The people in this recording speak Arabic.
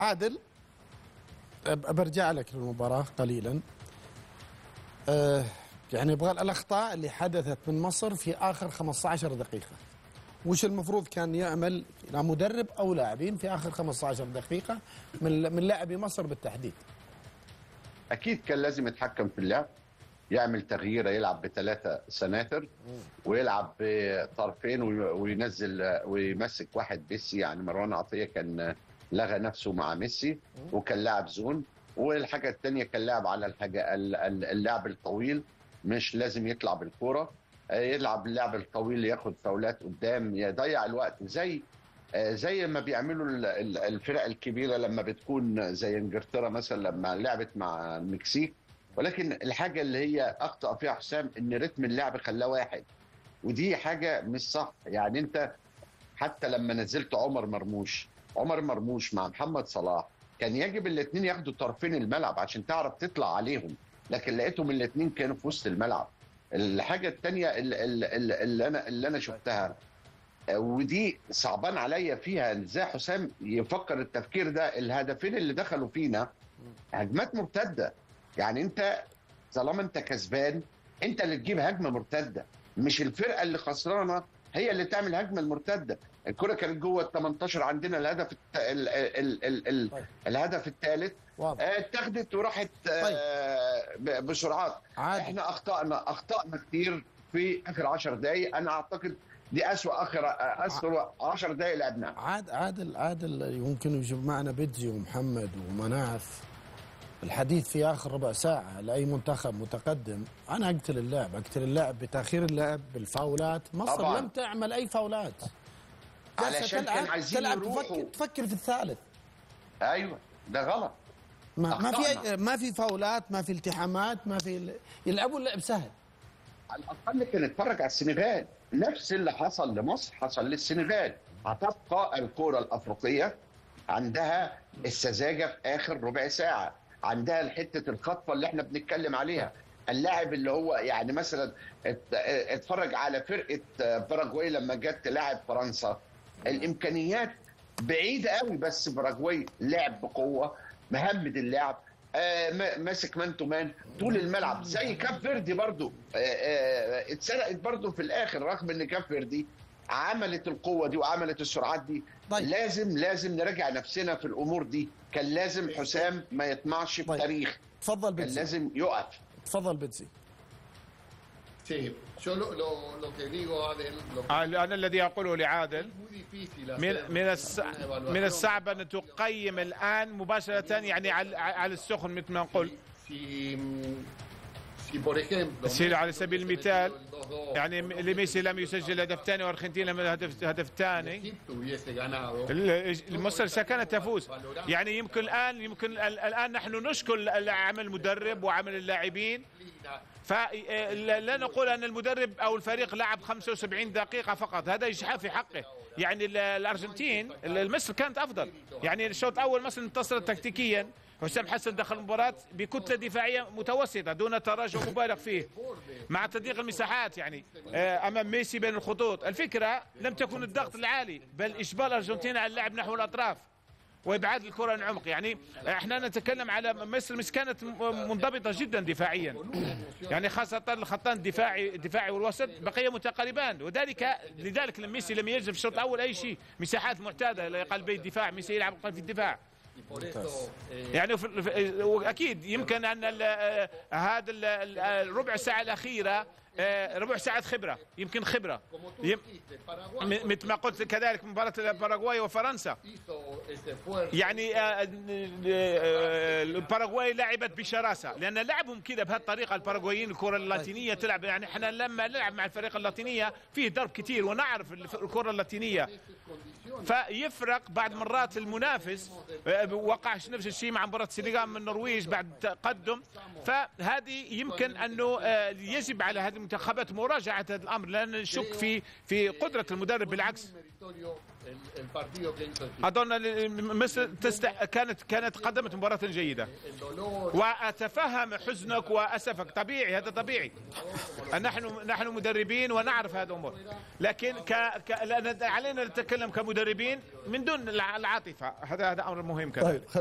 عادل، برجع لك للمباراة قليلا. يعني ابغى الاخطاء اللي حدثت من مصر في اخر 15 دقيقة، وش المفروض كان يعمل مدرب او لاعبين في اخر 15 دقيقة من لاعبي مصر بالتحديد؟ اكيد كان لازم يتحكم في اللعب، يعمل تغييره، يلعب بثلاثه سناتر ويلعب بطرفين وينزل ويمسك واحد ميسي. يعني مروان عطيه كان لغى نفسه مع ميسي وكان لاعب زون. والحاجه الثانيه كان لاعب على الحاجه اللعب الطويل، مش لازم يطلع بالكوره، يلعب اللعب الطويل، ياخد فاولات قدام، يضيع الوقت زي ما بيعملوا الفرق الكبيره لما بتكون زي انجلترا مثلا لما لعبت مع المكسيك. ولكن الحاجه اللي هي اخطا فيها حسام ان رتم اللعب خلاه واحد، ودي حاجه مش صح. يعني انت حتى لما نزلت عمر مرموش مع محمد صلاح كان يجب الاثنين ياخدوا طرفين الملعب عشان تعرف تطلع عليهم، لكن لقيتهم الاثنين كانوا في وسط الملعب. الحاجه الثانيه اللي انا شفتها ودي صعبان عليا فيها، ازاي حسام يفكر التفكير ده؟ الهدفين اللي دخلوا فينا هجمات مرتده. يعني انت طالما انت كسبان انت اللي تجيب هجمه مرتده، مش الفرقه اللي خسرانه هي اللي تعمل هجمه المرتده. الكره كانت جوه ال 18 عندنا، الهدف الهدف الثالث اتاخدت وراحت بسرعات. احنا اخطانا كتير في اخر 10 دقائق. انا اعتقد دي اسوء 10 دقائق لعبناها. عادل يمكن يجيب معنا بيتزي ومحمد ومناف. الحديث في اخر ربع ساعه لاي منتخب متقدم، انا اقتل اللعب بتاخير اللعب بالفاولات. مصر طبعا لم تعمل اي فاولات علشان كان عايزين يروحوا تفكر في الثالث. ايوه ده غلط. ما في فاولات، ما في التحامات، ما في يلعبوا اللعب سهل. على الاقل كان اتفرج على السنغال، نفس اللي حصل لمصر حصل للسنغال. هتبقى الكره الافريقيه عندها السذاجه في اخر ربع ساعه، عندها حته الخطفه اللي احنا بنتكلم عليها. اللاعب اللي هو يعني مثلا اتفرج على فرقه باراجواي لما جت تلاعب فرنسا، الامكانيات بعيده قوي، بس باراجواي لعب بقوه، مهمد اللعب، ماسك مان تو مان طول الملعب. زي كاب فيردي برضو اتسرقت برضو في الاخر، رغم ان كاب فيردي عملت القوه دي وعملت السرعات دي. طيب. لازم نراجع نفسنا في الامور دي. كان لازم حسام ما يطمعش في تاريخ. تفضل بيتزي. كان لازم يقف. تفضل بيتزي. أنا الذي أقوله لعادل، من الصعب أن تقيم الآن مباشرة، يعني على السخن مثل ما نقول. على سبيل المثال يعني ميسي لم يسجل هدف ثاني وارجنتين لم هدف ثاني، مصر سكنت تفوز. يعني يمكن الآن نحن نشكر عمل المدرب وعمل اللاعبين، فلا نقول أن المدرب أو الفريق لعب 75 دقيقة فقط، هذا إجحاف في حقه. يعني الأرجنتين مصر كانت أفضل. يعني الشوط الأول مصر انتصرت تكتيكيا، حسام حسن دخل المباراة بكتلة دفاعية متوسطة دون تراجع مبالغ فيه مع تضييق المساحات، يعني أمام ميسي بين الخطوط. الفكرة لم تكن الضغط العالي، بل إجبار الأرجنتين على اللعب نحو الأطراف وابعاد الكره عن عمق. يعني احنا نتكلم على مصر كانت منضبطه جدا دفاعيا، يعني خاصه الخطان الدفاعي والوسط بقي متقاربان، لذلك ميسي لم يجد في الشوط الاول اي شيء، مساحات معتاده لقلبي الدفاع، ميسي يلعب قلب الدفاع. يعني واكيد يمكن ان هذا الربع ساعه الاخيره ربع ساعة خبرة، يمكن خبرة مثل ما قلت. كذلك مباراة باراغواي وفرنسا، يعني الباراغواي لعبت بشراسة لأن لعبهم كذا بهالطريقة. الباراغوايين الكرة اللاتينية تلعب، يعني احنا لما نلعب مع الفريق اللاتينية فيه ضرب كتير ونعرف الكرة اللاتينية، فيفرق بعد مرات المنافس. وقع نفس الشيء مع مباراة السنغال من النرويج بعد تقدم. فهذه يمكن أنه يجب على هذه المنتخبات مراجعة هذا الأمر، لأن نشك في قدرة المدرب. بالعكس اظن مصر كانت قدمت مباراة جيدة، واتفهم حزنك واسفك، طبيعي، هذا طبيعي. نحن مدربين ونعرف هذه الامور، لكن علينا نتكلم كمدربين من دون العاطفة، هذا امر مهم كذلك.